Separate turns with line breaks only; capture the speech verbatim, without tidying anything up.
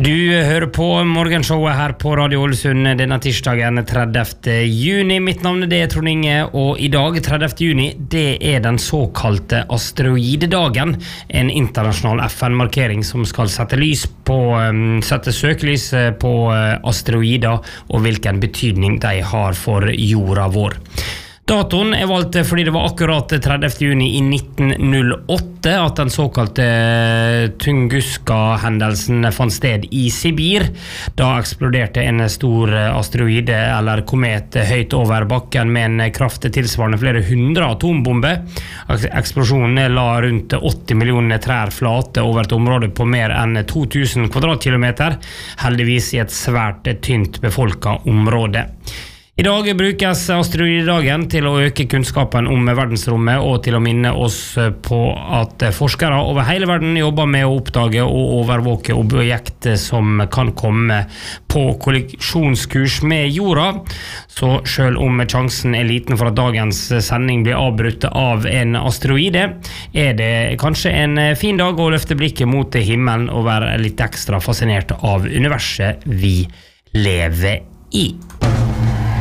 Du hører på morgenshowet her på Radio Ålesund denne tirsdagen tredivte juni. Mitt navn er det Trond Inge, og i dag tredivte juni det er den såkalte asteroidedagen, en internasjonal F N-markering som skal sette lys på sette søkelys på asteroider og hvilken betydning de har for jorda vår. Datoen er valgt fordi det var akkurat tredivte juni i nitten null åtte at den såkalte Tunguska-hendelsen fant sted i Sibir. Da eksploderte en stor asteroide eller komet høyt over bakken med en kraft tilsvarende flere hundre atombomber. Eksplosjonen la rundt åtti millioner trær flate over et område på mer enn to tusen kvadratkilometer, heldigvis i et svært tynt befolket område. I dag brukes asteroidedagen til å øke kunnskapen om verdensrommet og til å minne oss på at forskere over hele verden jobber med å oppdage og overvåke objekter som kan komme på kollisjonskurs med jorda. Så selv om sjansen er liten for at dagens sending blir avbrutt av en asteroide, er det kanskje en fin dag å løfte blikket mot himmelen og være litt ekstra fascinert av universet vi lever i.